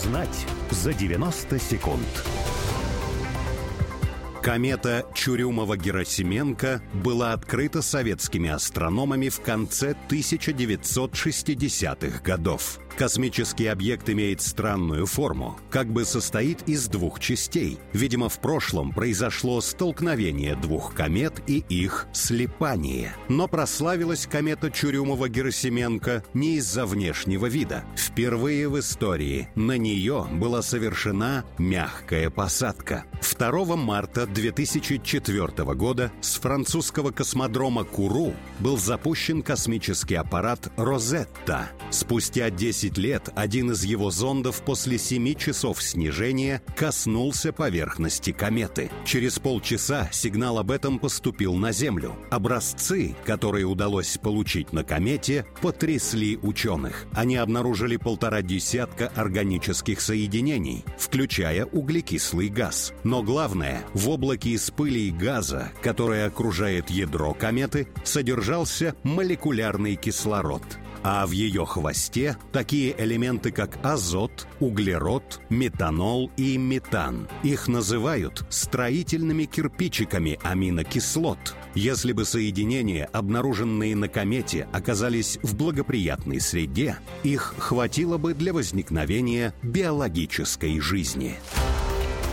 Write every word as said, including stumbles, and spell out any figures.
Узнать за девяносто секунд. Комета Чурюмова-Герасименко была открыта советскими астрономами в конце тысяча девятьсот шестидесятых годов. Космический объект имеет странную форму, как бы состоит из двух частей. Видимо, в прошлом произошло столкновение двух комет и их слипание. Но прославилась комета Чурюмова-Герасименко не из-за внешнего вида. Впервые в истории на нее была совершена мягкая посадка. второго марта две тысячи четвёртого года с французского космодрома Куру был запущен космический аппарат «Розетта». Спустя десять лет один из его зондов после семи часов снижения коснулся поверхности кометы. Через полчаса сигнал об этом поступил на Землю. Образцы, которые удалось получить на комете, потрясли ученых. Они обнаружили полтора десятка органических соединений, включая углекислый газ. Но главное, в облаке из пыли и газа, которое окружает ядро кометы, содержался молекулярный кислород. А в ее хвосте такие элементы, как азот, углерод, метанол и метан. Их называют строительными кирпичиками аминокислот. Если бы соединения, обнаруженные на комете, оказались в благоприятной среде, их хватило бы для возникновения биологической жизни.